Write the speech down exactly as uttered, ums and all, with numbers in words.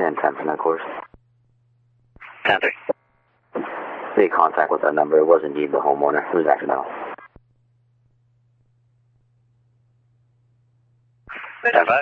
ten ten from that course. ten three. Made contact with that number. It was indeed the homeowner. Who's accidental? ten five.